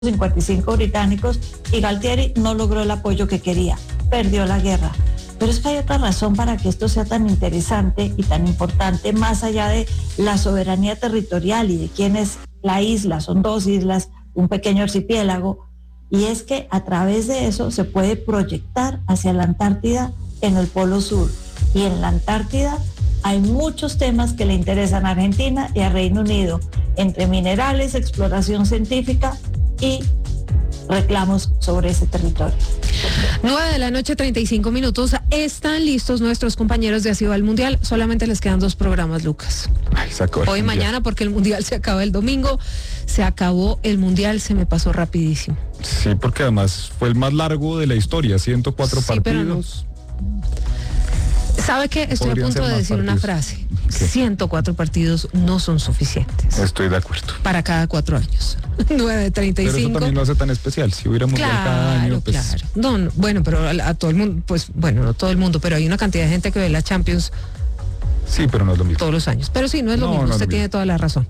55 británicos y Galtieri no logró el apoyo que quería, perdió la guerra. Pero es que hay otra razón para que esto sea tan interesante y tan importante, más allá de la soberanía territorial y de quién es la isla. Son dos islas, un pequeño archipiélago, y es que a través de eso se puede proyectar hacia la Antártida en el Polo Sur. Y en la Antártida hay muchos temas que le interesan a Argentina y a Reino Unido, entre minerales, exploración científica y reclamos sobre ese territorio. 9:35 p.m. Están listos nuestros compañeros de Así va el Mundial. Solamente les quedan 2 programas, Lucas. Hoy y mañana, porque el Mundial se acaba el domingo. Se acabó el Mundial, se me pasó rapidísimo. Sí, porque además fue el más largo de la historia, 104 partidos. Pero no. ¿Sabe qué? Estoy a punto de decir una frase. ¿Qué? 104 partidos no son suficientes. Estoy de acuerdo. Para cada 4 años. 9:35. Pero eso también lo hace tan especial. Si hubiera mundial cada año, pues... Claro. No, bueno, pero a todo el mundo, pues, bueno, no todo el mundo, pero hay una cantidad de gente que ve la Champions. Sí, pero no es lo mismo. Todos los años. Pero sí, no es lo mismo. Usted tiene toda la razón.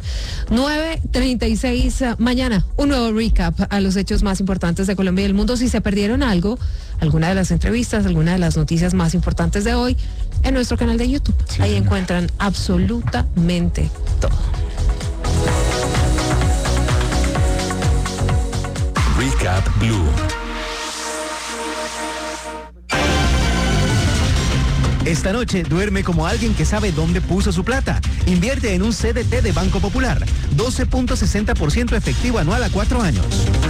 9:36 mañana, un nuevo recap a los hechos más importantes de Colombia y del mundo. Si se perdieron algo, alguna de las entrevistas, alguna de las noticias más importantes de hoy, en nuestro canal de YouTube. Sí, ahí encuentran absolutamente todo. Recap Blue. Esta noche duerme como alguien que sabe dónde puso su plata. Invierte en un CDT de Banco Popular. 12.60% efectivo anual a 4 años.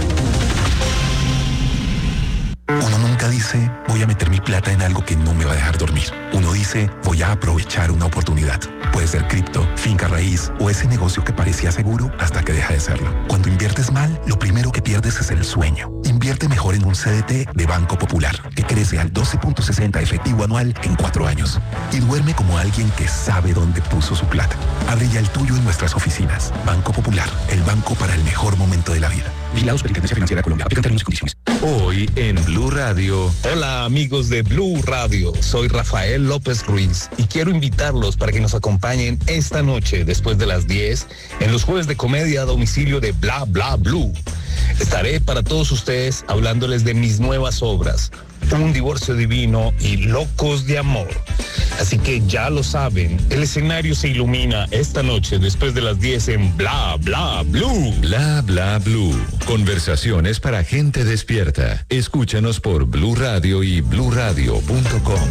Uno nunca dice, voy a meter mi plata en algo que no me va a dejar dormir. Uno dice, voy a aprovechar una oportunidad. Puede ser cripto, finca raíz o ese negocio que parecía seguro hasta que deja de serlo. Cuando inviertes mal, lo primero que pierdes es el sueño. Invierte mejor en un CDT de Banco Popular, que crece al 12.60 efectivo anual en 4 años. Y duerme como alguien que sabe dónde puso su plata. Abre ya el tuyo en nuestras oficinas. Banco Popular, el banco para el mejor momento de la vida. Vigilados por Intendencia Financiera de Colombia. Aplican términos y condiciones. Hoy en Blue Radio. Hola amigos de Blue Radio, soy Rafael López Ruiz y quiero invitarlos para que nos acompañen esta noche después de las 10 en los jueves de comedia a domicilio de Bla Bla Blue. Estaré para todos ustedes hablándoles de mis nuevas obras, Un divorcio divino y Locos de amor. Así que ya lo saben, el escenario se ilumina esta noche después de las 10 en Bla Bla Blue. Bla Bla Blue. Conversaciones para gente despierta. Escúchanos por Blue Radio y bluradio.com.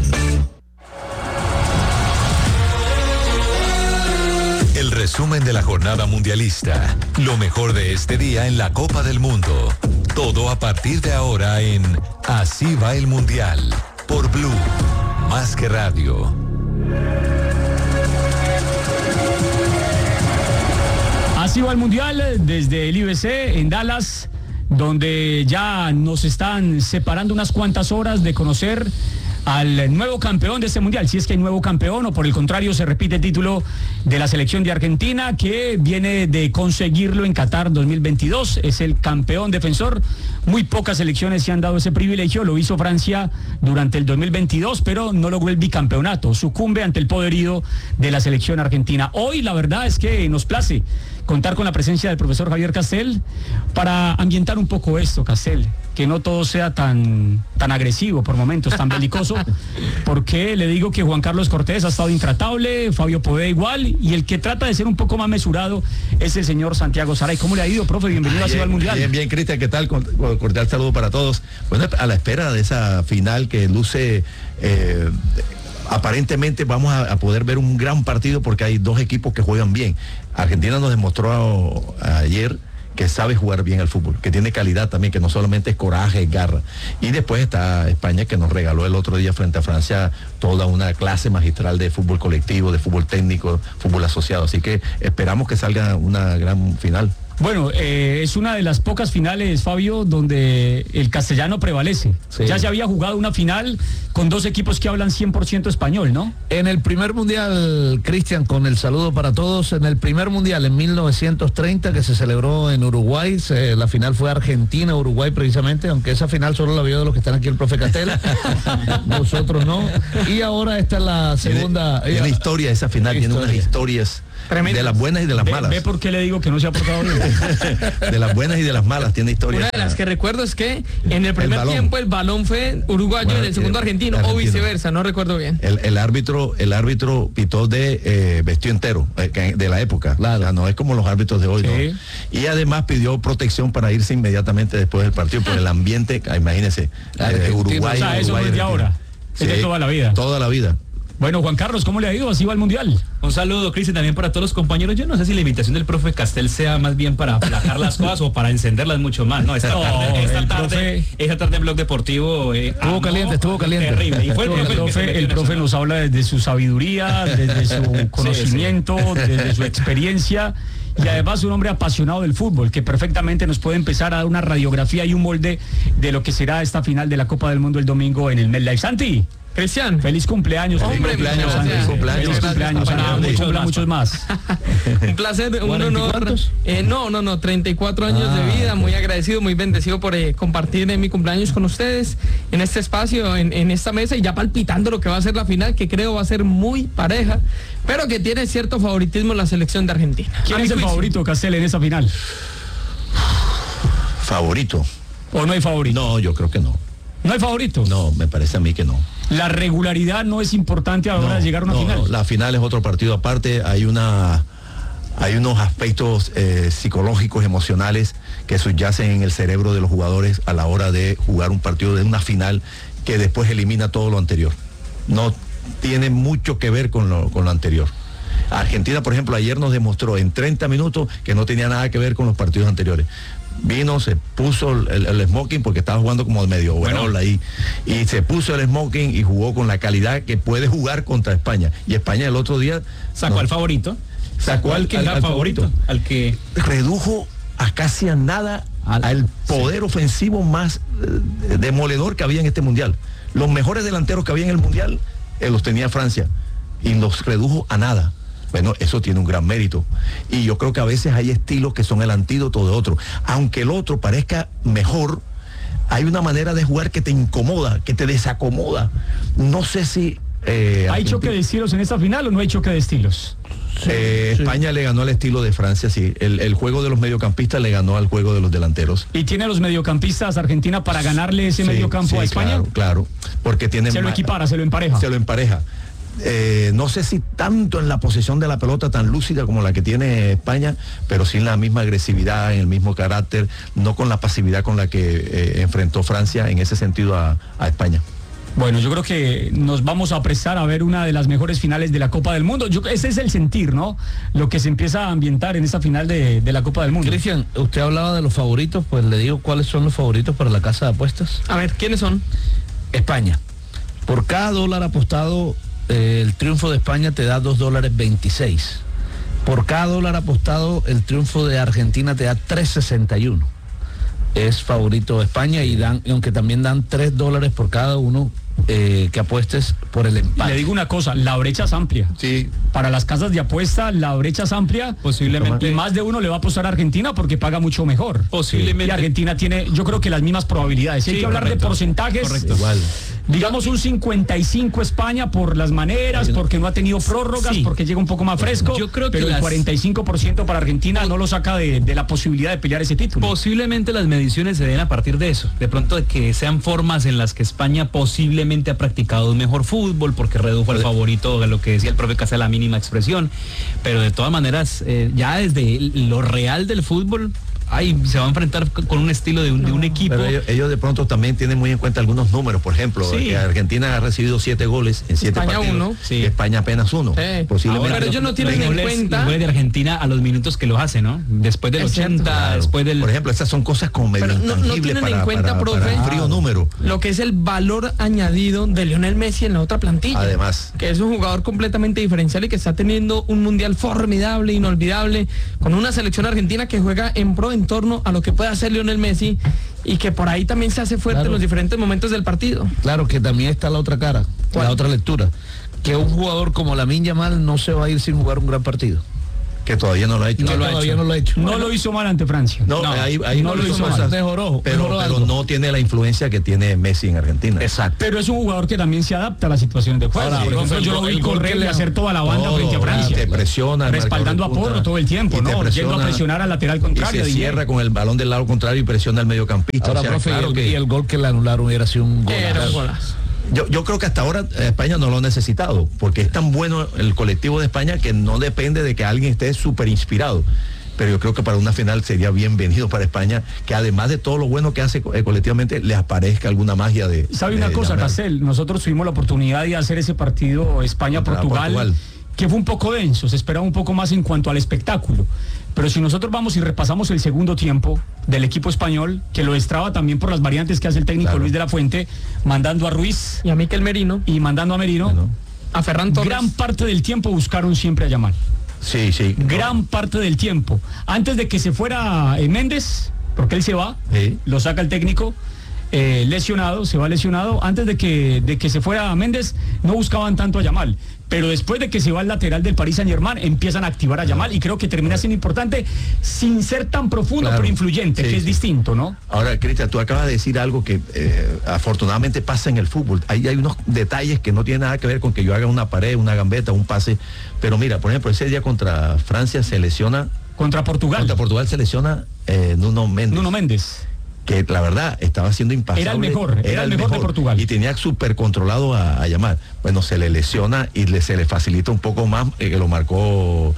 El resumen de la jornada mundialista. Lo mejor de este día en la Copa del Mundo. Todo a partir de ahora en Así va el Mundial. Por Blue. Más que radio. Así va el Mundial desde el IBC en Dallas, donde ya nos están separando unas cuantas horas de conocer al nuevo campeón de este Mundial, si es que hay nuevo campeón o por el contrario se repite el título de la selección de Argentina, que viene de conseguirlo en Qatar 2022, es el campeón defensor. Muy pocas selecciones se han dado ese privilegio, lo hizo Francia durante el 2022, pero no logró el bicampeonato, sucumbe ante el poderío de la selección argentina. Hoy la verdad es que nos place contar con la presencia del profesor Javier Castel para ambientar un poco esto, Castel, que no todo sea tan agresivo por momentos, tan belicoso, porque le digo que Juan Carlos Cortés ha estado intratable, Fabio Podé igual, y el que trata de ser un poco más mesurado es el señor Santiago Saray. ¿Cómo le ha ido, profe? Bienvenido a al Mundial. Bien, Cristian, ¿qué tal? Cordial saludo para todos. Bueno, a la espera de esa final que luce... aparentemente vamos a poder ver un gran partido porque hay 2 equipos que juegan bien. Argentina nos demostró ayer que sabe jugar bien al fútbol, que tiene calidad también, que no solamente es coraje, es garra. Y después está España, que nos regaló el otro día frente a Francia toda una clase magistral de fútbol colectivo, de fútbol técnico, fútbol asociado. Así que esperamos que salga una gran final. Bueno, es una de las pocas finales, Fabio, donde el castellano prevalece. Sí. Ya se había jugado una final con 2 equipos que hablan 100% español, ¿no? En el primer mundial, Cristian, con el saludo para todos, en el primer mundial en 1930 que se celebró en Uruguay, la final fue Argentina-Uruguay precisamente, aunque esa final solo la vio de los que están aquí el profe Castel, nosotros no. Y ahora esta es la segunda... Tiene historia esa final, tiene unas historias De las buenas y de las malas. ¿Ve por qué le digo que no se ha portado bien? De las buenas y de las malas, tiene historia. Una de las que recuerdo es que en el primer tiempo el balón fue uruguayo, en el segundo argentino, o viceversa, no recuerdo bien. El árbitro pitó de vestido entero, de la época. Claro. O sea, no es como los árbitros de hoy, ¿no? Y además pidió protección para irse inmediatamente después del partido por el ambiente, imagínense, Uruguay. O sea, eso no es de ahora, es de toda la vida. Toda la vida. Bueno, Juan Carlos, ¿cómo le ha ido? Así va el Mundial. Un saludo, Cris, y también para todos los compañeros. Yo no sé si la invitación del profe Castel sea más bien para aplacar las cosas o para encenderlas mucho más, ¿no? Esta tarde en Blog Deportivo... Estuvo caliente. Terrible. Y el profe nos habla desde su sabiduría, desde su conocimiento, desde su experiencia. Y además un hombre apasionado del fútbol, que perfectamente nos puede empezar a dar una radiografía y un molde de lo que será esta final de la Copa del Mundo el domingo en el MetLife. Santi. Cristian, feliz cumpleaños. Hombre, feliz cumpleaños. Muchos más. Un placer, un honor. 34 años de vida, muy agradecido, muy bendecido por compartir mi cumpleaños con ustedes en este espacio, en esta mesa, y ya palpitando lo que va a ser la final, que creo va a ser muy pareja, pero que tiene cierto favoritismo la selección de Argentina. ¿Quién es el favorito, Castel, en esa final? ¿Favorito? ¿O no hay favorito? No, yo creo que no. ¿No hay favorito? No, me parece a mí que no. La regularidad no es importante a la hora de llegar a una final. No, la final es otro partido aparte. Hay unos aspectos psicológicos, emocionales que subyacen en el cerebro de los jugadores a la hora de jugar un partido de una final que después elimina todo lo anterior. No tiene mucho que ver con lo anterior. Argentina, por ejemplo, ayer nos demostró en 30 minutos que no tenía nada que ver con los partidos anteriores. Vino, se puso el smoking porque estaba jugando como medio overall ahí, y se puso el smoking y jugó con la calidad que puede jugar contra España. Y España el otro día sacó al favorito. Sacó al favorito. Al que redujo a casi a nada al poder ofensivo más demoledor que había en este mundial. Los mejores delanteros que había en el mundial los tenía Francia y los redujo a nada. Bueno, eso tiene un gran mérito. Y yo creo que a veces hay estilos que son el antídoto de otro. Aunque el otro parezca mejor, hay una manera de jugar que te incomoda, que te desacomoda. No sé si... ¿hay choque de estilos en esta final o no hay choque de estilos? España le ganó al estilo de Francia, sí. El juego de los mediocampistas le ganó al juego de los delanteros. ¿Y tiene a los mediocampistas Argentina para ganarle ese mediocampo a España? Claro, porque tiene... Se lo equipara, se lo empareja. Se lo empareja. No sé si tanto en la posesión de la pelota tan lúcida como la que tiene España, pero sí en la misma agresividad, en el mismo carácter, no con la pasividad con la que enfrentó Francia en ese sentido a España. Bueno, yo creo que nos vamos a apresar a ver una de las mejores finales de la Copa del Mundo. Ese es el sentir, ¿no? Lo que se empieza a ambientar en esta final de la Copa del Mundo. Cristian, usted hablaba de los favoritos, pues le digo cuáles son los favoritos para la casa de apuestas. A ver, ¿quiénes son? España. Por cada dólar apostado, el triunfo de España te da $2.26. Por cada dólar apostado, el triunfo de Argentina te da $3.61. Es favorito España y aunque también dan $3 por cada uno que apuestes por el empate. Le digo una cosa, la brecha es amplia. Sí. Para las casas de apuesta, la brecha es amplia. Posiblemente. Y más de uno le va a apostar a Argentina porque paga mucho mejor. Posiblemente. Y Argentina tiene, yo creo que las mismas probabilidades. Si hay que hablar de porcentajes. Correcto. Igual. Digamos un 55 España por las maneras, porque no ha tenido prórrogas, porque llega un poco más fresco. Yo creo que pero el 45% para Argentina no lo saca de la posibilidad de pelear ese título. Posiblemente las mediciones se den a partir de eso. De pronto de que sean formas en las que España posiblemente ha practicado un mejor fútbol, porque redujo al favorito, lo que decía el profe Castel, la mínima expresión. Pero de todas maneras, ya desde lo real del fútbol, se va a enfrentar con un estilo de un equipo. Pero ellos de pronto también tienen muy en cuenta algunos números. Por ejemplo, que Argentina ha recibido 7 goles en 7 partidos. Uno. Sí. España apenas 1. Posiblemente. Pero ellos no tienen en cuenta los goles de Argentina a los minutos que los hace, ¿no? Después del 80, claro. Después del... Por ejemplo, esas son cosas como medio intangibles. No tienen en cuenta, profe, para frío número. Lo que es el valor añadido de Lionel Messi en la otra plantilla. Además. Que es un jugador completamente diferencial y que está teniendo un mundial formidable, inolvidable, con una selección argentina que juega en torno a lo que puede hacer Lionel Messi y que por ahí también se hace fuerte en los diferentes momentos del partido. Claro, que también está la otra cara, la otra lectura, que un jugador como Lamine Yamal no se va a ir sin jugar un gran partido. Que todavía no lo ha hecho. No lo hizo mal ante Francia. Ahí no lo hizo mal. Mejoró. Pero no tiene la influencia que tiene Messi en Argentina. Exacto. Pero es un jugador que también se adapta a las situaciones de juego. Por ejemplo, yo lo vi correr y hacer toda la banda frente a Francia. Te presiona. Respaldando a Porro todo el tiempo, ¿no? Yendo a presionar al lateral contrario. Y se cierra con el balón del lado contrario y presiona al mediocampista. Ahora, profe, y el gol que le anularon hubiera sido un golazo. Yo creo que hasta ahora España no lo ha necesitado, porque es tan bueno el colectivo de España que no depende de que alguien esté súper inspirado. Pero yo creo que para una final sería bienvenido para España, que además de todo lo bueno que hace colectivamente, les aparezca alguna magia de... ¿Sabe una cosa, Castel? Nosotros tuvimos la oportunidad de hacer ese partido España-Portugal, que fue un poco denso, se esperaba un poco más en cuanto al espectáculo. Pero si nosotros vamos y repasamos el segundo tiempo del equipo español, que lo destraba también por las variantes que hace el técnico Luis de la Fuente, mandando a Ruiz y a Mikel Merino y mandando a Merino, a Ferran Torres. Gran parte del tiempo buscaron siempre a Yamal. Sí. Gran parte del tiempo. Antes de que se fuera Méndez, porque él se va, lo saca el técnico, lesionado, se va lesionado. Antes de que se fuera Méndez, no buscaban tanto a Yamal. Pero después de que se va el lateral del Paris Saint-Germain, empiezan a activar a Yamal y creo que termina siendo importante sin ser tan profundo, pero influyente, que es distinto, ¿no? Ahora, Cristian, tú acabas de decir algo que afortunadamente pasa en el fútbol. Hay unos detalles que no tienen nada que ver con que yo haga una pared, una gambeta, un pase. Pero mira, por ejemplo, ese día contra Francia se lesiona... Contra Portugal. Contra Portugal se lesiona Nuno Méndez. Que la verdad estaba siendo impasable. Era el mejor de Portugal. Y tenía súper controlado a Yamal. Bueno, se le lesiona y se le facilita un poco más, que lo marcó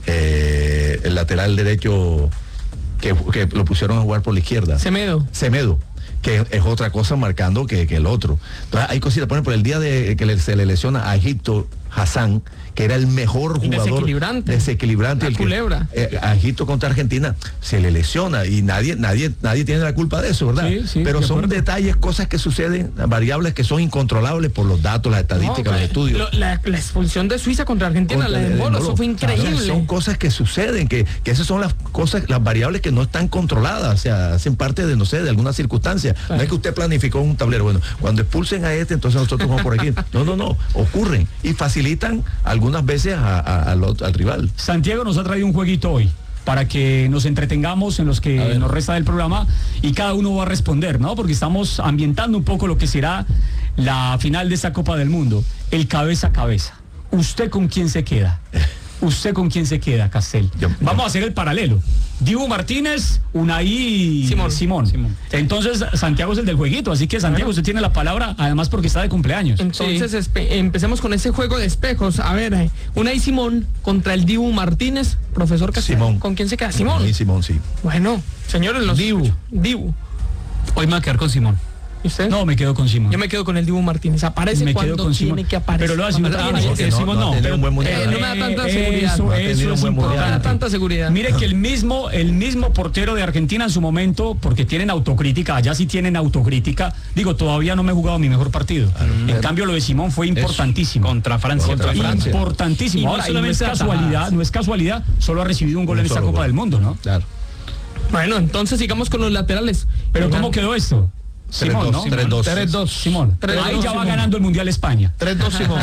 el lateral derecho que lo pusieron a jugar por la izquierda. Semedo, que es otra cosa marcando que el otro. Entonces hay cositas, por ejemplo, el día de que se le lesiona a Egipto Hassan, que era el mejor jugador desequilibrante, culebra. A Egipto contra Argentina se le lesiona y nadie tiene la culpa de eso, ¿verdad? Sí, pero son detalles, cosas que suceden, variables que son incontrolables por los datos, las estadísticas, los estudios. La expulsión de Suiza contra Argentina, la de Molo, eso fue increíble. Claro, son cosas que suceden, que esas son las cosas, las variables que no están controladas, o sea, hacen parte de, no sé, de alguna circunstancia. No es que usted planificó un tablero, bueno, cuando expulsen a entonces nosotros vamos por aquí. No, ocurren y facilitan algunas veces al rival. Santiago nos ha traído un jueguito hoy para que nos entretengamos en los que nos resta del programa y cada uno va a responder, ¿no? Porque estamos ambientando un poco lo que será la final de esta Copa del Mundo. El cabeza a cabeza. ¿Usted con quién se queda? ¿Usted con quién se queda, Castel? Vamos a hacer el paralelo. Dibu Martínez, Unai Simón. Entonces, Santiago es el del jueguito, así que Santiago, usted tiene la palabra, además porque está de cumpleaños. Entonces, empecemos con ese juego de espejos. A ver, Unai Simón contra el Dibu Martínez. Profesor Castel, ¿con quién se queda? Simón. Simón, sí. Bueno, señores, los Dibu. Hoy me voy a quedar con Simón. ¿Y usted? No, me quedo con Simón. Yo me quedo con el Dibu Martínez. Aparece cuando tiene que aparecer. Pero lo hace Simón no. No me da tanta seguridad. Eso es importante. No me da tanta seguridad. Mire que el mismo portero de Argentina en su momento, porque tienen autocrítica, allá sí tienen autocrítica, digo, todavía no me he jugado mi mejor partido. En cambio, lo de Simón fue importantísimo. Contra Francia. Importantísimo. Ahora, no es casualidad, solo ha recibido un gol en esta Copa del Mundo, ¿no? Claro. Bueno, entonces sigamos con los laterales. Pero ¿cómo quedó esto? Simón, ¿no? 3-2. Simón. Ahí ya va ganando el Mundial España. 3-2 Simón.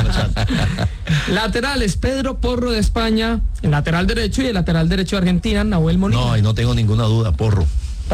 Laterales, Pedro Porro de España, el lateral derecho, y el lateral derecho de Argentina, Nahuel Molina. No, y no tengo ninguna duda, Porro.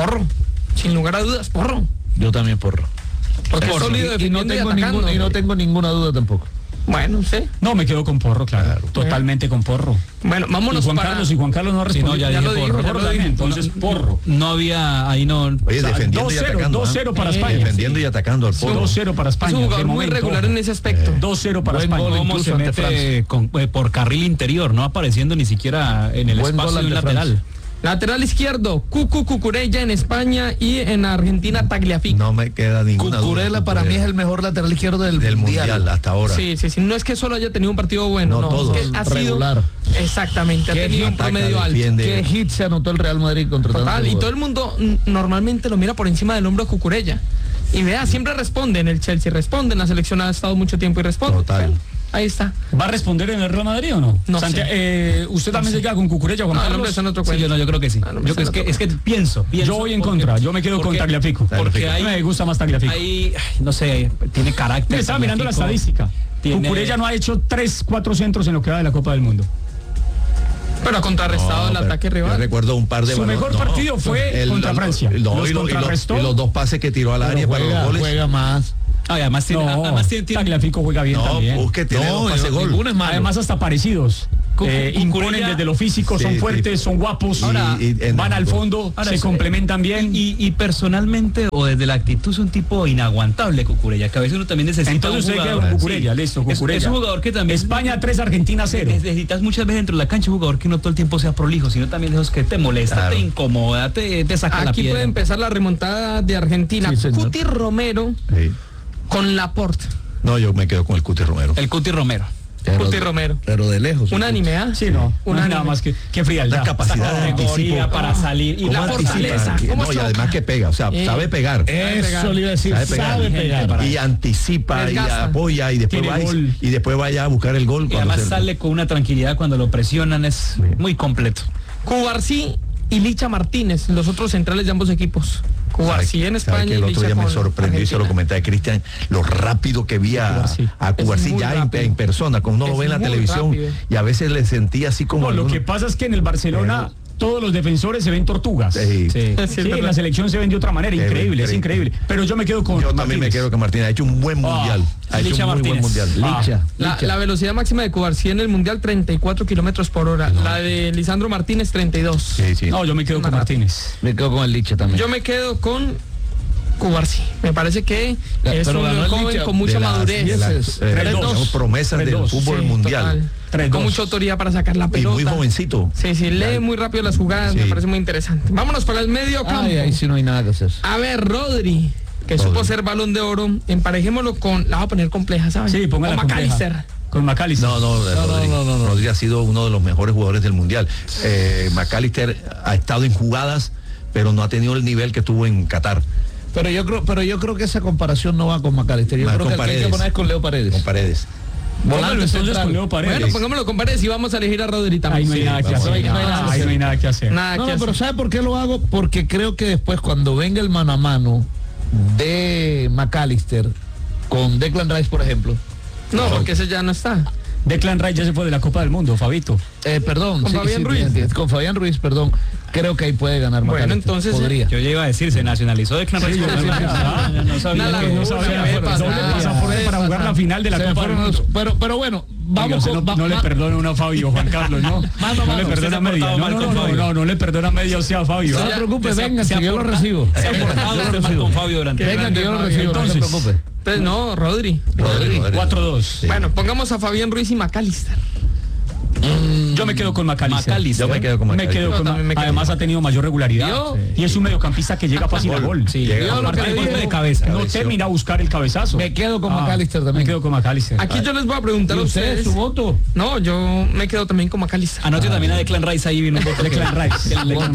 Sin lugar a dudas, Porro. Yo también Porro. Porque es sólido defendiendo y no tengo ninguna duda tampoco. Bueno, sí. No, me quedo con Porro, claro. Totalmente con Porro. Bueno, vámonos. Y Juan Carlos no ha respondido. Sí, ya lo dijo. Entonces, Porro. No había, ahí no. Oye, defendiendo y atacando. 2-0 para España. Defendiendo y atacando al Porro. 2-0 para España. Es un jugador muy regular en ese aspecto. 2-0 para España. ¿Cómo se mete por carril interior, no apareciendo ni siquiera en el espacio de un lateral? Lateral izquierdo, Cucurella en España y en Argentina Tagliafico. No me queda ninguna duda. Cucurella para mí es el mejor lateral izquierdo del mundial hasta ahora. Sí. No es que solo haya tenido un partido bueno, todo. Es que ha regular. Sido exactamente, ha tenido un promedio alto. ¿Qué hit se anotó el Real Madrid contra Total, y todo el mundo normalmente lo mira por encima del hombro de Cucurella. Y vea, siempre responde en el Chelsea, responde en la selección, ha estado mucho tiempo y responde. Total. Ahí está. ¿Va a responder en el Real Madrid o no? No sé. ¿Usted también se queda con Cucurella, Juan Carlos? Eso no otro cuento. Sí, yo creo que sí. Es que pienso. Yo voy en contra. Yo me quedo con Tagliafico. Porque ahí me gusta más Tagliafico. Ahí, no sé, tiene carácter. Me estaba mirando la estadística. Cucurella no ha hecho 3-4 centros en lo que va de la Copa del Mundo. Pero ha contrarrestado el ataque rival. Yo recuerdo un par de Su mejor partido fue contra Francia. Y los dos pases que tiró al área para los goles. Juega más. Además tiene Tagliafico juega bien también. Busque tiene dos pases gol. Además hasta parecidos. Imponen desde lo físico, son fuertes, son guapos, van al fondo, se complementan bien. Y personalmente o desde la actitud es un tipo inaguantable, Cucurella, que a veces uno también necesita. Entonces usted queda con Cucurella, listo, Cucurella. Es un jugador que también. España 3, Argentina 0. Necesitas muchas veces dentro de la cancha un jugador que no todo el tiempo sea prolijo, sino también de esos que te molesta, te incomoda, te saca la piedra. Aquí puede empezar la remontada de Argentina. Cuti Romero con Laporte. No, yo me quedo con el Cuti Romero. El Cuti Romero. Cuti Romero. Pero de lejos. Unánime, ¿ah? Sí, no. Nada más que frialdad. La capacidad de anticipo para salir. Y la fortaleza. Y además que pega, o sea, sabe pegar. Eso le iba a decir, sabe pegar. Y anticipa y apoya y después vaya a buscar el gol. Y además sale con una tranquilidad cuando lo presionan, es muy completo. Cubarsí y Licha Martínez, los otros centrales de ambos equipos. Cubarsí en España. Que el otro día me sorprendió y se lo comenté a Cristian, lo rápido que vi a Cubarsí ya en persona, como uno lo ve en la televisión, y a veces le sentía así como... Lo que pasa es que en el Barcelona todos los defensores se ven tortugas. En la selección se ven de otra manera, increíble, es increíble. Pero yo me quedo con Yo también me quedo con Martínez, ha hecho un buen mundial. Ha hecho un muy buen mundial. La velocidad máxima de Cubarsí en el mundial 34 kilómetros por hora. La de Lisandro Martínez 32. No, yo me quedo con Martínez. Me quedo con el Licha también. Yo me quedo con Cubarsí. Me parece que es un joven con mucha madurez. Promesas del fútbol mundial. Con mucha autoridad para sacar la pelota. Y muy jovencito. Sí, lee muy rápido las jugadas, me parece muy interesante. Vámonos para el medio campo. Ahí sí no hay nada que hacer. A ver, Rodri, que supo ser Balón de Oro, emparejémoslo con, la voy a poner compleja, ¿sabes? Sí, póngala con McAllister. Con McAllister. No. Rodri ha sido uno de los mejores jugadores del mundial. McAllister ha estado en jugadas, pero no ha tenido el nivel que tuvo en Qatar. Pero yo creo que esa comparación no va con McAllister. Yo creo que el que hay que poner es con Leo Paredes. Con Paredes. Volante entonces con Leo Paredes. Bueno, pongámoslo con Paredes y vamos a elegir a Rodri también. Ahí no hay nada que hacer. Ahí no hay nada que hacer. Pero ¿sabe por qué lo hago? Porque creo que después cuando venga el mano a mano de McAllister con Declan Rice, por ejemplo. No, porque ese ya no está. Declan Rice ya se fue de la Copa del Mundo, Fabito. Perdón. Con Fabián Ruiz. Con Fabián Ruiz, perdón. Creo que ahí puede ganar. Bueno, entonces podría. Yo ya iba a decir, se nacionalizó Declan Rice. No sabía. Para jugar la final de la Copa del Mundo. Pero bueno, vamos. No le perdona uno a Fabio, Juan Carlos, ¿no? No le perdona media. No le perdona media o sea, Fabio. No se preocupe, venga, que yo lo recibo. Se ha portado mal con Fabio durante. Venga, que yo lo recibo, no se preocupe. Entonces no, Rodri. 4-2. Bueno, pongamos a Fabián Ruiz y McAllister. Yo me quedo con McAllister. Yo me quedo con McAllister. Además ha tenido mayor regularidad. Y es un mediocampista que llega fácil al gol. Aparte golpe de cabeza. No termina a buscar el cabezazo. Me quedo con McAllister también. Me quedo con McAllister. Aquí yo les voy a preguntar a ustedes su voto. No, yo me quedo también con McAllister. Anoche también a Declan Rice ahí vino un voto. Declan Rice.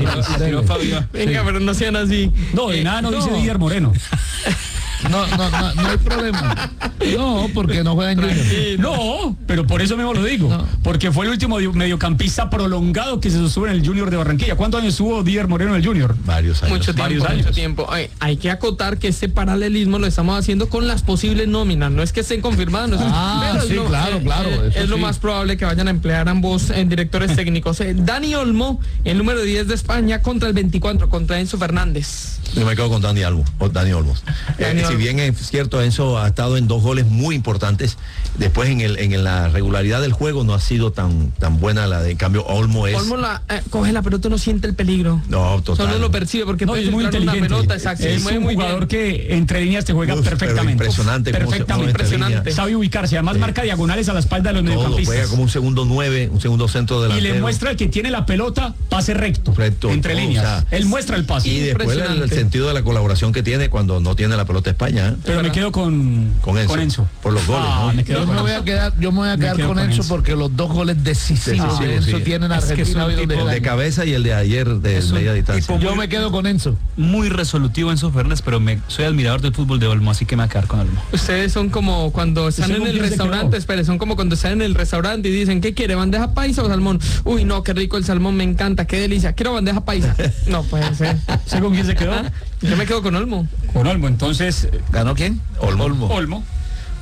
Venga, pero no sean así. No, de nada no dice Díaz Moreno. No hay problema. No, porque no juega en Junior. No, pero por eso mismo lo digo. Porque fue el último mediocampista prolongado que se sostuvo en el Junior de Barranquilla. ¿Cuántos años estuvo Díaz Moreno en el Junior? Varios años. Mucho tiempo. Hay que acotar que este paralelismo lo estamos haciendo con las posibles nóminas. No es que estén confirmadas. Claro. Es lo más probable que vayan a emplear ambos directores técnicos. Dani Olmo, el número 10 de España, contra el 24, contra Enzo Fernández. Yo me quedo con Dani Olmos. Si bien es cierto, Enzo ha estado en 2 goles muy importantes, después en la regularidad del juego no ha sido tan buena la de, en cambio Olmo coge la pelota y no siente el peligro. No, total. Solo lo percibe porque es muy inteligente. Una pelota, es un jugador que entre líneas te juega perfectamente. Impresionante. Impresionante. Sabe ubicarse, además marca diagonales a la espalda de los mediocampistas. Juega como un segundo 9, un segundo centro delantero. Y le muestra al que tiene la pelota pase recto entre líneas. Él muestra el pase. Y después el sentido de la colaboración que tiene cuando no tiene la pelota España. Pero me quedo con Enzo. Por los goles. Yo me voy a quedar con Enzo porque los 2 goles decisivos de Enzo tienen a Argentina. El de cabeza y el de ayer de media distancia. Yo me quedo con Enzo. Muy resolutivo Enzo Fernández, pero soy admirador del fútbol de Olmo, así que me voy a quedar con Olmo. Ustedes son como cuando están en el restaurante, son como cuando están en el restaurante y dicen, ¿qué quiere? ¿Bandeja paisa o salmón? Uy, no, qué rico el salmón, me encanta, qué delicia. Quiero bandeja paisa. No puede ser. ¿Sé con quién se quedó? Yo me quedo con Olmo. Con Olmo, entonces. ¿Ganó quién? Olmo.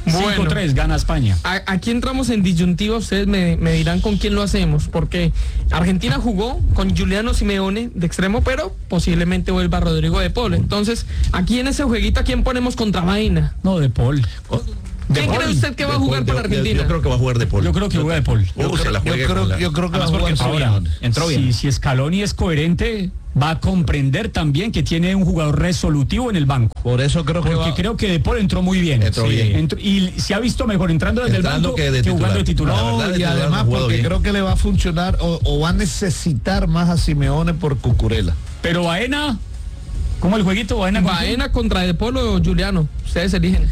Bueno, 5-3 gana España. Aquí entramos en disyuntiva, ustedes me dirán con quién lo hacemos, porque Argentina jugó con Giuliano Simeone de extremo, pero posiblemente vuelva Rodrigo de Paul. Entonces, aquí en ese jueguito, ¿a quién ponemos contra Vaina? No, de Paul. ¿Quién cree usted que va a jugar para Argentina? Yo creo que va a jugar de Paul. Yo creo que juega de Paul. Yo creo que va a jugar ahora, entró bien. Si Scaloni es coherente, va a comprender también que tiene un jugador resolutivo en el banco. Por eso creo que creo que De Paul entró muy bien. Entró bien. Y se ha visto mejor entrando desde el banco que jugando de titular. No, y además porque creo que le va a funcionar o va a necesitar más a Simeone por Cucurella. Pero Baena, ¿cómo el jueguito? Baena contra De Paul o Giuliano. Ustedes eligen.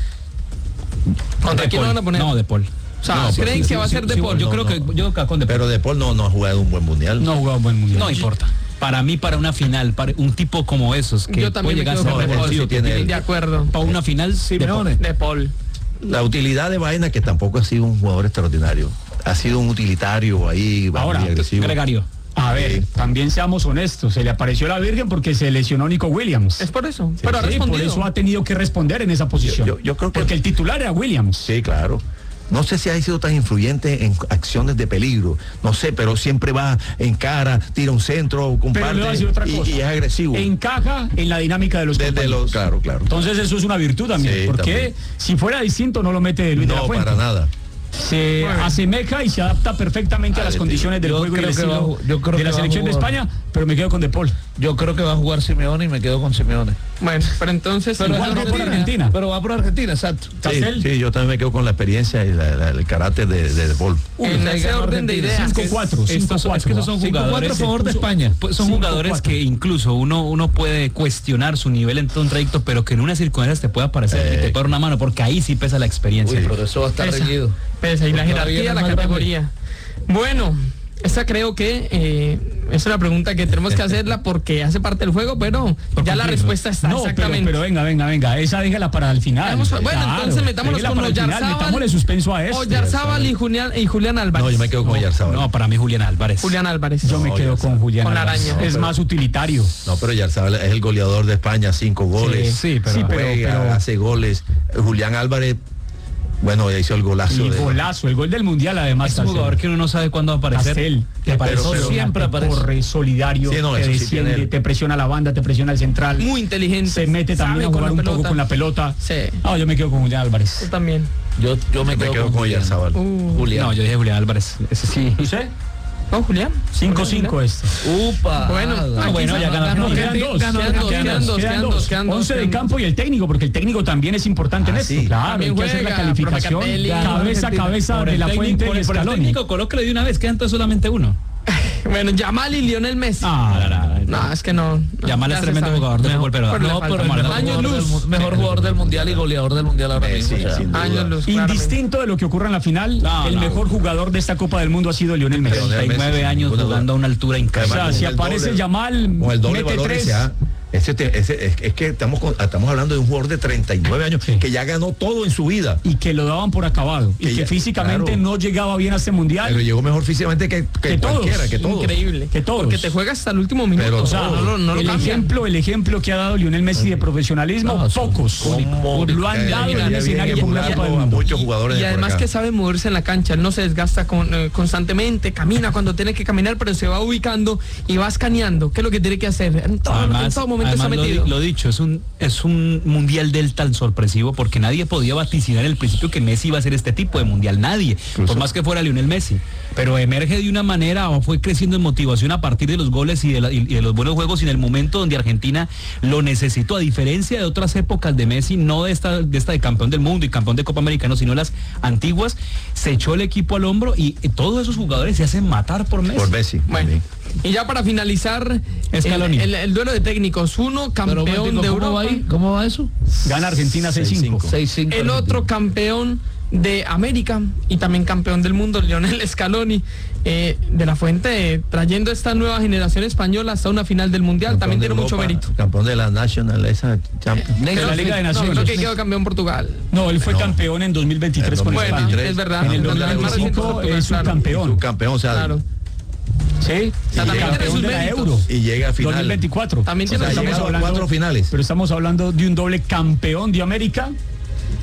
¿Contra quién lo van a poner? No, De Paul. O sea, ¿creen que va a ser De Paul? Yo creo que con De Paul. Pero De Paul no ha jugado un buen mundial. No ha jugado un buen mundial. No importa. Para mí, para una final, para un tipo como esos, que yo también puede llegar a ser De Paul, de acuerdo. Para una final, Simeone. De Paul. La utilidad de Baena, que tampoco ha sido un jugador extraordinario. Ha sido un utilitario ahí, ahora, agresivo. Gregario. A ver, también seamos honestos, se le apareció la Virgen porque se lesionó Nico Williams. Es por eso, pero ha respondido. Por eso ha tenido que responder en esa posición. Yo creo que porque el titular era Williams. Sí, claro. No sé si ha sido tan influyente en acciones de peligro, no sé, pero siempre va en cara, tira un centro, comparte, pero le voy a decir otra cosa. Y es agresivo. Encaja en la dinámica de los compañeros. Claro. Entonces eso es una virtud también, Sí, porque también. si fuera distinto no lo mete de Luis de la Fuente. No, para nada. Se asemeja y se adapta perfectamente a las condiciones del juego y el estilo de la selección de España, pero me quedo con De Paul. Yo creo que va a jugar Simeone y me quedo con Simeone. Bueno, pero entonces pero igual va por Argentina. Pero va por Argentina, exacto. Sí, yo también me quedo con la experiencia y el carácter de Paul. En ese orden de ideas. 5-4. Es que esos son jugadores a favor de España. Son jugadores que incluso uno puede cuestionar su nivel en todo un trayecto, pero que en unas circunstancias te puede aparecer y te puede dar una mano, porque ahí sí pesa la experiencia. Uy, pero eso va a estar reñido. Pesa y la jerarquía, la categoría. Bueno, esta creo que es una pregunta que tenemos que hacerla porque hace parte del juego, pero ya la respuesta está exactamente. Pero venga, esa déjala para el final. Bueno, entonces metámonos con Oyarzábal. Metámosle suspenso a esto. Oyarzábal y Julián Álvarez. No, yo me quedo con Oyarzábal. No, para mí Julián Álvarez. Yo me quedo con Julián Álvarez. Araña. Es más utilitario. No, pero Oyarzábal es el goleador de España, 5 goles. Sí, pero hace goles. Julián Álvarez, bueno, hizo el golazo. El gol del mundial además. Es un jugador que uno no sabe cuándo va a aparecer. Pero siempre aparece. Corre, solidario, te desciende, te presiona la banda, te presiona el central. Muy inteligente. Se mete también a jugar un poco con la pelota. Sí. Yo me quedo con Julián Álvarez. Yo también. Yo me quedo con Oyarzábal. Julián. No, yo dije Julián Álvarez. Ese sí. ¿Usted? ¿No, Julián? 5-5 esto. Upa. Bueno, ya ganó. Quedan dos. 11 de campo y el técnico, porque el técnico también es importante en esto. Sí. Claro, hay que hacer la calificación cabeza a cabeza de la Fuente y Scaloni. El técnico, colóquele de una vez, quedan entonces solamente uno. Bueno, Yamal y Lionel Messi. No, es que no. Yamal es tremendo jugador de fútbol, pero mejor jugador del mundial y goleador del mundial ahora mismo. Años luz. Indistinto de lo que ocurra en la final, el mejor jugador de esta Copa del Mundo ha sido Lionel Messi. 39 años jugando a una altura increíble. O sea, si aparece Yamal, con el doble mete valor 3. es que estamos hablando de un jugador de 39 años que ya ganó todo en su vida. Y que lo daban por acabado. Y que físicamente no llegaba bien a este mundial. Pero llegó mejor físicamente que cualquiera, que todo. Increíble. Que todos. Porque te juega hasta el último minuto. Pero, o sea, el ejemplo que ha dado Lionel Messi de profesionalismo, pocos lo han dado en el escenario como la Copa del Mundo. Muchos jugadores. Y además que sabe moverse en la cancha. Él no se desgasta constantemente, camina cuando tiene que caminar, pero se va ubicando y va escaneando. ¿Qué es lo que tiene que hacer? En todo momento está metido. Lo dicho, es un mundial del tan sorpresivo porque nadie podía vaticinar en el principio que Messi iba a ser este tipo de mundial, nadie, por más que fuera Lionel Messi, pero emerge de una manera o fue creciendo en motivación a partir de los goles y de los buenos juegos y en el momento donde Argentina lo necesitó, a diferencia de otras épocas de Messi, no de esta de campeón del mundo y campeón de Copa Americana, sino las antiguas, se echó el equipo al hombro y todos esos jugadores se hacen matar por Messi. Por Messi. Bueno, y ya para finalizar el duelo de técnicos, uno campeón de Europa. ¿Cómo va eso? Gana Argentina 6-5. El otro campeón de América y también campeón del mundo, Lionel Scaloni, de la Fuente, trayendo esta nueva generación española hasta una final del mundial, también tiene mucho mérito. Campeón de la National, esa Champions. De la Liga de Naciones. No, creo que quedó campeón Portugal. No, él fue campeón en 2023 con España. Bueno, es verdad. En el 2025 es subcampeón. Subcampeón, o sea, claro. Sí, campeón de la Euro. Y llega a final. 2024. También estamos hablando 4 finales. Pero estamos hablando de un doble campeón de América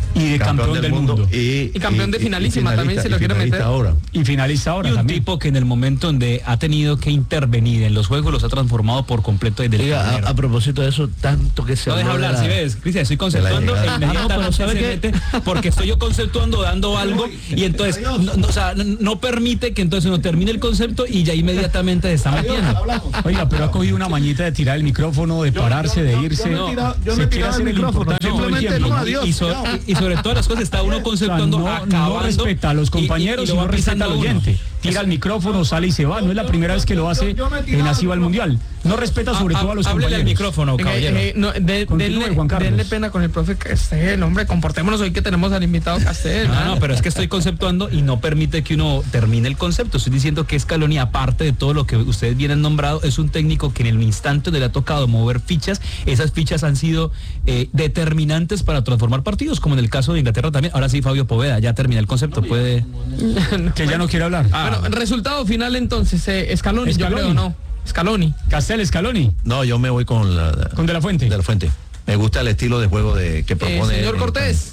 Y de campeón del mundo. Y campeón de finalísima también se lo quiere meter. Ahora. Y finalista ahora Y un también. tipo que en el momento donde ha tenido que intervenir en los juegos los ha transformado por completo desde el Oiga, primero. a propósito de eso, tanto que se No deja habló de hablar, la- si ves, Cristian, estoy conceptuando de la e llegada. inmediatamente pero ¿sabe se qué? mete, porque estoy yo conceptuando, dando algo, y entonces o sea, no permite que entonces uno termine el concepto y ya inmediatamente se está metiendo. Oiga, pero ha cogido una mañita de tirar el micrófono, de pararse, de irse. yo me he tirado el micrófono, simplemente no, adiós. Y sobre todas las cosas está uno conceptuando, no acabando, respeta a los compañeros y, lo no va respeta al pisando uno. oyente. Tira el micrófono, sale y se va. No es la primera vez que lo hace en Así va el Mundial. No respeta sobre todo a los Háblele al compañeros. micrófono, caballero. Continúe, Juan Carlos. Denle pena con el profe Castel, hombre, comportémonos hoy que tenemos al invitado Castel. No, pero es que estoy conceptuando y no permite que uno termine el concepto. Estoy diciendo que Scaloni, aparte de todo lo que ustedes vienen nombrado, es un técnico que en el instante donde le ha tocado mover fichas, esas fichas han sido determinantes para transformar partidos, como en el caso de Inglaterra también. Ahora sí, Fabio Poveda, ya termina el concepto, puede... Que ya no quiere hablar. Bueno, resultado final entonces, Scaloni, yo creo, ¿no? Scaloni. Castel, Scaloni. No, yo me voy con Con De La Fuente. De La Fuente. Me gusta el estilo de juego que propone. Señor Cortés.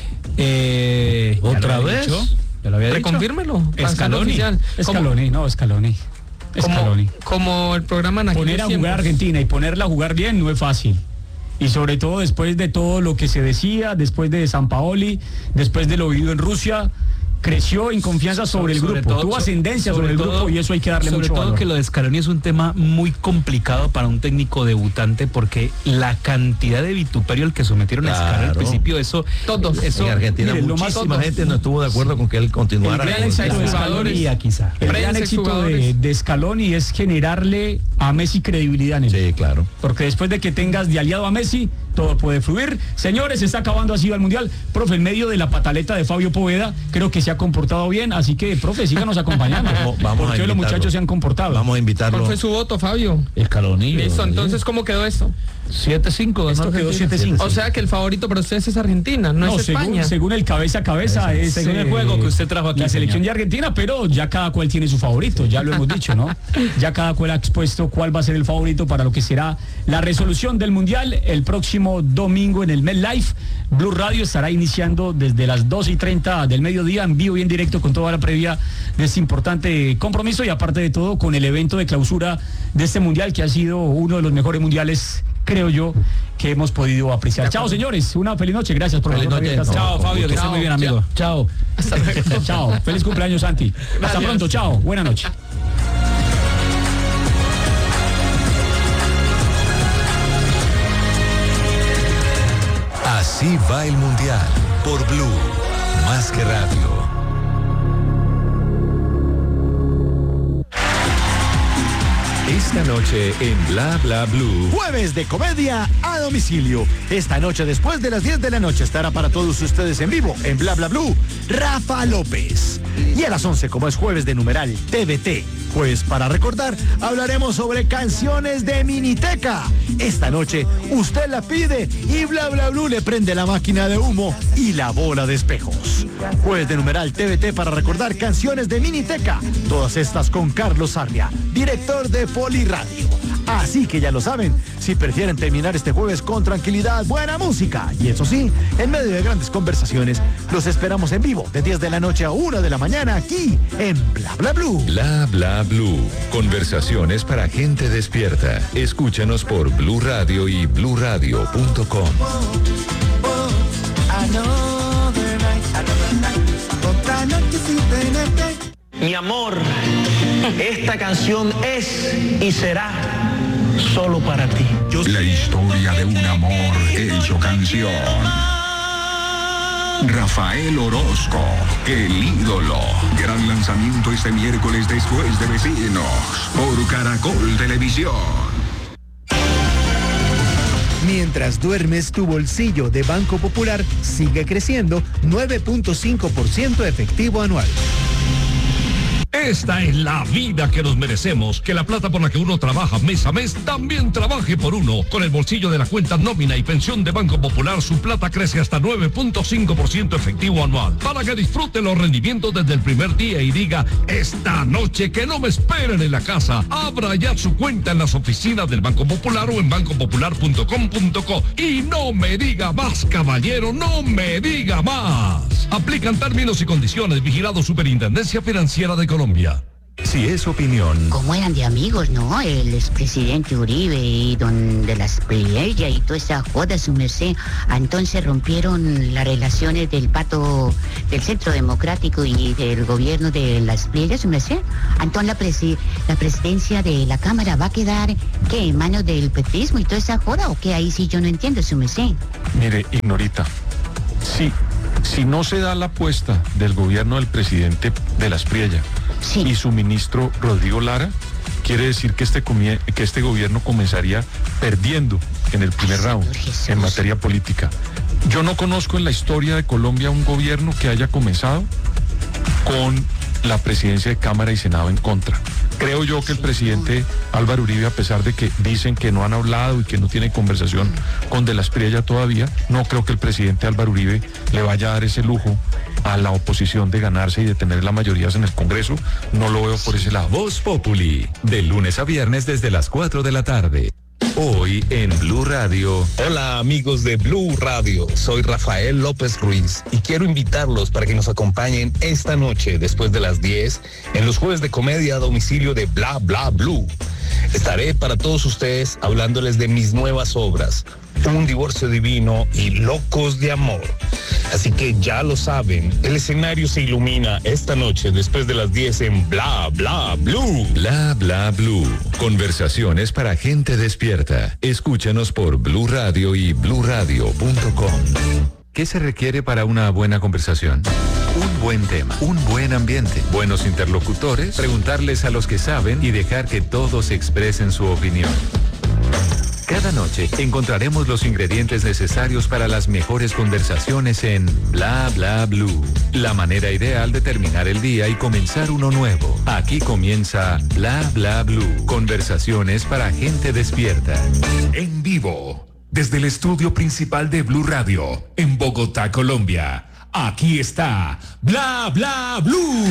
¿Otra vez? Ya lo había dicho. Reconfírmelo. Scaloni. Scaloni, no, Scaloni. Scaloni. Como el programa en aquellos Poner a jugar tiempos. a Argentina y ponerla a jugar bien no es fácil. Y sobre todo después de todo lo que se decía, después de Sampaoli, después de lo vivido en Rusia, creció en confianza sobre el grupo, tuvo ascendencia sobre el grupo y eso hay que darle mucho valor. Sobre todo que lo de Scaloni es un tema muy complicado para un técnico debutante porque la cantidad de vituperio al que sometieron a Scaloni al principio, eso... Todos. Eso, en Argentina miren, muchísima gente no estuvo de acuerdo con que él continuara. El gran éxito de Scaloni, quizá. El gran éxito de Scaloni es generarle a Messi credibilidad en él. Sí, claro. Porque después de que tengas de aliado a Messi, todo puede fluir. Señores, se está acabando Así va el Mundial. Profe, en medio de la pataleta de Fabio Poveda, creo que se ha comportado bien, así que, profe, síganos acompañando. Vamos a porque los muchachos se han comportado. Vamos a invitarlo. ¿Cuál fue su voto, Fabio? Scaloni. Listo, entonces, ¿cómo quedó esto? 7-5. Esto quedó 7-5. O sea que el favorito para ustedes es Argentina, no es España. Según el cabeza a cabeza, es según el juego que usted trajo aquí, la selección señor. de Argentina, pero ya cada cual tiene su favorito, ya lo hemos dicho, ¿no? Ya cada cual ha expuesto cuál va a ser el favorito para lo que será la resolución del Mundial el próximo domingo en el MetLife. Blue Radio estará iniciando desde las 2:30 del mediodía en vivo y en directo con toda la previa de este importante compromiso y aparte de todo con el evento de clausura de este Mundial que ha sido uno de los mejores mundiales, creo yo, que hemos podido apreciar. Chao, señores, una feliz noche, gracias por Feliz noche. Chao, Fabio, que esté muy bien, amigo. Chao. Hasta luego. Chao. Feliz cumpleaños, Santi. Hasta pronto, chao. Buena noche. Así va el Mundial por Blue, más que radio. Esta noche en Bla Bla Blue. Jueves de comedia a domicilio. Esta noche después de las 10 de la noche estará para todos ustedes en vivo en Bla Bla Blue Rafa López. Y a las 11, como es jueves de numeral TVT, pues para recordar, hablaremos sobre canciones de Miniteca. Esta noche usted la pide y Bla Bla Blue le prende la máquina de humo y la bola de espejos. Jueves de numeral TVT para recordar canciones de Miniteca. Todas estas con Carlos Sarria, director de Poliradio. Así que ya lo saben, si prefieren terminar este jueves con tranquilidad, buena música y eso sí, en medio de grandes conversaciones, los esperamos en vivo de 10 de la noche a 1 de la mañana aquí en Bla Bla Blue. Bla Bla Blue. Conversaciones para gente despierta. Escúchanos por Blue Radio y bluradio.com. Mi amor, esta canción es y será solo para ti. La historia de un amor hecho canción. Rafael Orozco, el ídolo. Gran lanzamiento este miércoles después de Vecinos por Caracol Televisión. Mientras duermes, tu bolsillo de Banco Popular sigue creciendo 9.5% efectivo anual. Esta es la vida que nos merecemos. Que la plata por la que uno trabaja mes a mes también trabaje por uno. Con el bolsillo de la cuenta nómina y pensión de Banco Popular, su plata crece hasta 9.5% efectivo anual. Para que disfrute los rendimientos desde el primer día y diga, esta noche que no me esperen en la casa. Abra ya su cuenta en las oficinas del Banco Popular o en bancopopular.com.co. Y no me diga más, caballero, no me diga más. Aplican términos y condiciones. Vigilado Superintendencia Financiera de Colombia. Si es opinión. Como eran de amigos, ¿no? El expresidente Uribe y don de las Priella y toda esa joda, su merced. Entonces rompieron las relaciones del pacto del Centro Democrático y del gobierno de las Priella, su merced. Entonces la presidencia de la Cámara va a quedar, ¿qué? ¿En manos del petrismo y toda esa joda o qué? Ahí sí yo no entiendo, su merced. Mire, Ignorita, si no se da la apuesta del gobierno del presidente de las Priella y su ministro Rodrigo Lara, quiere decir que este gobierno comenzaría perdiendo en el primer round en materia política. Yo no conozco en la historia de Colombia un gobierno que haya comenzado con la presidencia de Cámara y Senado en contra. Creo yo que el presidente Álvaro Uribe, a pesar de que dicen que no han hablado y que no tiene conversación con de las Priella todavía, no creo que el presidente Álvaro Uribe le vaya a dar ese lujo a la oposición de ganarse y de tener la mayoría en el Congreso. No lo veo por ese lado. Voz Populi, de lunes a viernes desde las 4 de la tarde. Hoy en Blue Radio. Hola amigos de Blue Radio, soy Rafael López Ruiz y quiero invitarlos para que nos acompañen esta noche después de las 10 en los jueves de comedia a domicilio de Bla Bla Blue. Estaré para todos ustedes hablándoles de mis nuevas obras, Un divorcio divino y Locos de amor. Así que ya lo saben, el escenario se ilumina esta noche después de las 10 en Bla Bla Blue. Bla Bla Blue. Conversaciones para gente despierta. Escúchanos por Blue Radio y bluradio.com. ¿Qué se requiere para una buena conversación? Un buen tema, un buen ambiente, buenos interlocutores, preguntarles a los que saben y dejar que todos expresen su opinión. Cada noche encontraremos los ingredientes necesarios para las mejores conversaciones en Bla Bla Blue. La manera ideal de terminar el día y comenzar uno nuevo. Aquí comienza Bla Bla Blue. Conversaciones para gente despierta. En vivo, desde el estudio principal de Blue Radio, en Bogotá, Colombia. Aquí está Bla Bla Blue.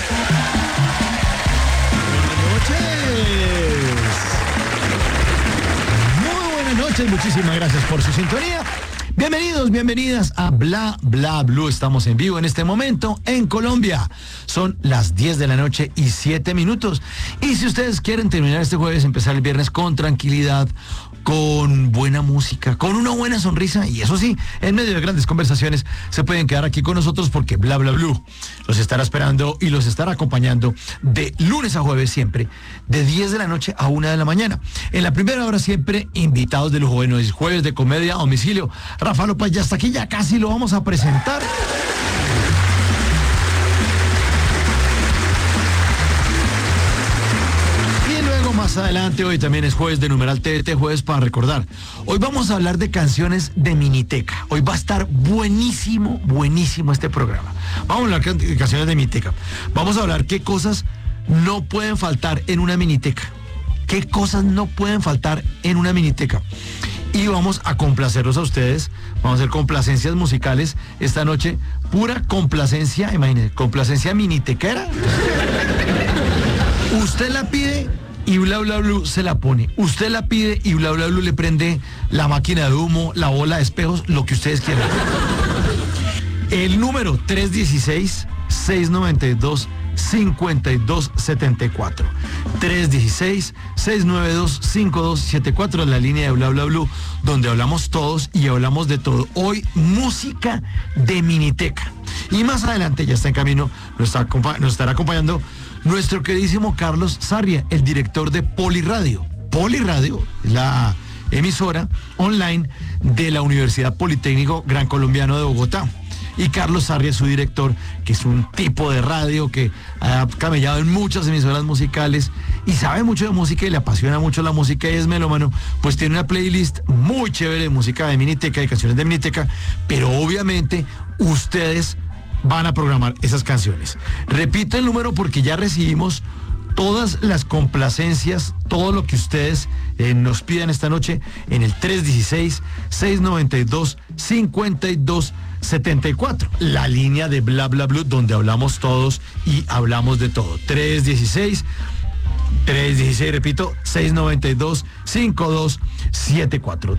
Buenas noches, muchísimas gracias por su sintonía. Bienvenidos, bienvenidas a Bla Bla Blue. Estamos en vivo en este momento en Colombia. Son las 10 de la noche y 7 minutos. Y si ustedes quieren terminar este jueves, empezar el viernes con tranquilidad, con buena música, con una buena sonrisa, y eso sí, en medio de grandes conversaciones, se pueden quedar aquí con nosotros porque Bla Bla Blue los estará esperando y los estará acompañando de lunes a jueves siempre, de 10 de la noche a 1 de la mañana. En la primera hora siempre invitados de lujo. Bueno, es jueves de comedia a domicilio. Rafa López ya está aquí, ya casi lo vamos a presentar. Más adelante, hoy también es jueves de numeral TVT, jueves para recordar. Hoy vamos a hablar de canciones de Miniteca. Hoy va a estar buenísimo, buenísimo este programa. Vamos a hablar de canciones de Miniteca. Vamos a hablar qué cosas no pueden faltar en una Miniteca. ¿Qué cosas no pueden faltar en una Miniteca? Y vamos a complacerlos a ustedes. Vamos a hacer complacencias musicales esta noche. Pura complacencia, imagínense, complacencia minitequera. Usted la pide y Bla Bla Blue se la pone. Usted la pide y Bla Bla Blue le prende la máquina de humo, la bola de espejos, lo que ustedes quieran. El número 316-692-5274. 316-692-5274 es la línea de Bla Bla Blue, donde hablamos todos y hablamos de todo. Hoy, música de Miniteca. Y más adelante, ya está en camino, nos estará acompañando nuestro queridísimo Carlos Sarria, el director de Poliradio. Poliradio es la emisora online de la Universidad Politécnico Gran Colombiano de Bogotá. Y Carlos Sarria es su director, que es un tipo de radio que ha camellado en muchas emisoras musicales y sabe mucho de música y le apasiona mucho la música y es melómano. Pues tiene una playlist muy chévere de música de Miniteca, de canciones de Miniteca, pero obviamente ustedes van a programar esas canciones. Repito el número porque ya recibimos todas las complacencias, todo lo que ustedes nos piden esta noche en el 316-692-5274, la línea de Bla Bla Blue, donde hablamos todos y hablamos de todo. 316, repito, 692-5274.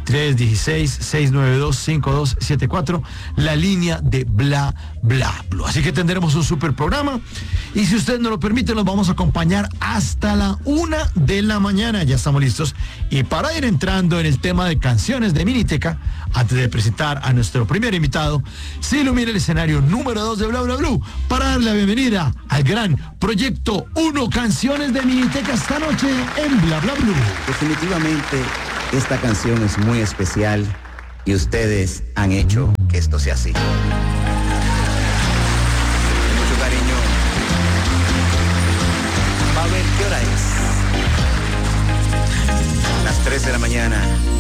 316-692-5274, la línea de Bla Bla Blue. Así que tendremos un super programa. Y si usted nos lo permite, nos vamos a acompañar hasta la 1 de la mañana. Ya estamos listos. Y para ir entrando en el tema de canciones de Miniteca, antes de presentar a nuestro primer invitado, se ilumina el escenario número 2 de Bla Bla Blue para darle la bienvenida al gran Proyecto 1, canciones de Miniteca esta noche en Bla Bla Blue. Definitivamente esta canción es muy especial y ustedes han hecho que esto sea así. Mucho cariño. Va a ver qué hora es. Las 3 de la mañana.